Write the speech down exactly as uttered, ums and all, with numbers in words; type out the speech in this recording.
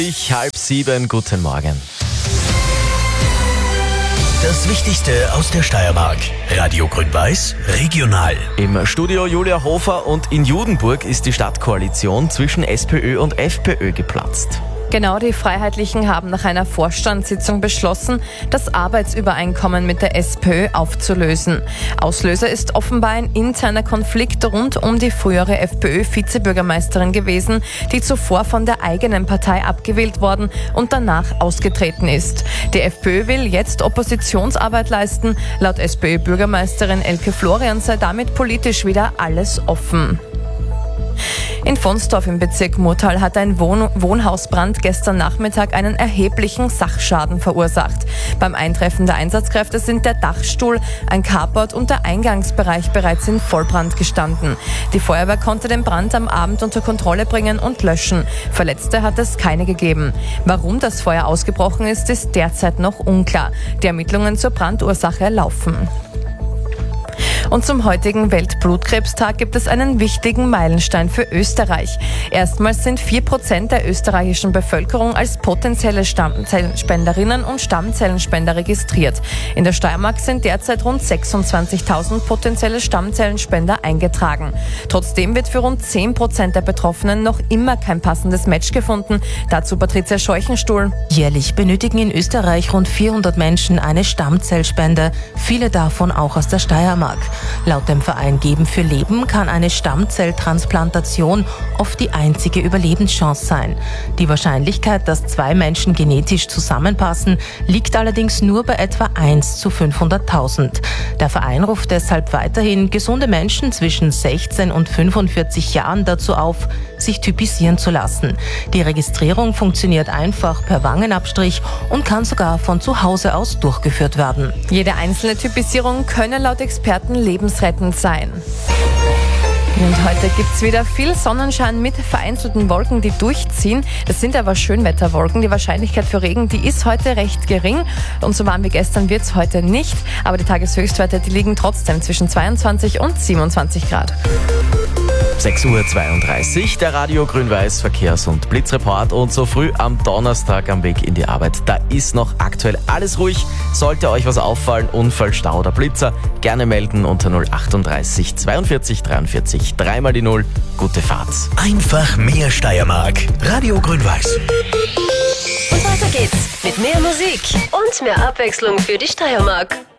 Ich halb sieben, guten Morgen. Das Wichtigste aus der Steiermark. Radio Grün-Weiß, regional. Im Studio Julia Hofer und in Judenburg ist die Stadtkoalition zwischen SPÖ und FPÖ geplatzt. Genau, die Freiheitlichen haben nach einer Vorstandssitzung beschlossen, das Arbeitsübereinkommen mit der SPÖ aufzulösen. Auslöser ist offenbar ein interner Konflikt rund um die frühere FPÖ-Vizebürgermeisterin gewesen, die zuvor von der eigenen Partei abgewählt worden und danach ausgetreten ist. Die FPÖ will jetzt Oppositionsarbeit leisten. Laut SPÖ-Bürgermeisterin Elke Florian sei damit politisch wieder alles offen. In Vonsdorf im Bezirk Murtal hat ein Wohn- Wohnhausbrand gestern Nachmittag einen erheblichen Sachschaden verursacht. Beim Eintreffen der Einsatzkräfte sind der Dachstuhl, ein Carport und der Eingangsbereich bereits in Vollbrand gestanden. Die Feuerwehr konnte den Brand am Abend unter Kontrolle bringen und löschen. Verletzte hat es keine gegeben. Warum das Feuer ausgebrochen ist, ist derzeit noch unklar. Die Ermittlungen zur Brandursache laufen. Und zum heutigen Weltblutkrebstag gibt es einen wichtigen Meilenstein für Österreich. Erstmals sind vier Prozent der österreichischen Bevölkerung als potenzielle Stammzellenspenderinnen und Stammzellenspender registriert. In der Steiermark sind derzeit rund sechsundzwanzigtausend potenzielle Stammzellenspender eingetragen. Trotzdem wird für rund zehn Prozent der Betroffenen noch immer kein passendes Match gefunden. Dazu Patricia Scheuchenstuhl. Jährlich benötigen in Österreich rund vierhundert Menschen eine Stammzellspende, viele davon auch aus der Steiermark. Laut dem Verein Geben für Leben kann eine Stammzelltransplantation oft die einzige Überlebenschance sein. Die Wahrscheinlichkeit, dass zwei Menschen genetisch zusammenpassen, liegt allerdings nur bei etwa eins zu fünfhunderttausend. Der Verein ruft deshalb weiterhin gesunde Menschen zwischen sechzehn und fünfundvierzig Jahren dazu auf, sich typisieren zu lassen. Die Registrierung funktioniert einfach per Wangenabstrich und kann sogar von zu Hause aus durchgeführt werden. Jede einzelne Typisierung könne laut Experten lebensrettend sein. Und heute gibt's wieder viel Sonnenschein mit vereinzelten Wolken, die durchziehen. Das sind aber Schönwetterwolken. Die Wahrscheinlichkeit für Regen, die ist heute recht gering. Und so warm wie gestern wird's heute nicht. Aber die Tageshöchstwerte, die liegen trotzdem zwischen zweiundzwanzig und siebenundzwanzig Grad. sechs Uhr zweiunddreißig, der Radio Grün-Weiß Verkehrs- und Blitzreport und so früh am Donnerstag am Weg in die Arbeit. Da ist noch aktuell alles ruhig. Sollte euch was auffallen, Unfall, Stau oder Blitzer, gerne melden unter null achtunddreißig zweiundvierzig dreiundvierzig, dreimal die Null. Gute Fahrt. Einfach mehr Steiermark. Radio Grün-Weiß. Und weiter geht's mit mehr Musik und mehr Abwechslung für die Steiermark.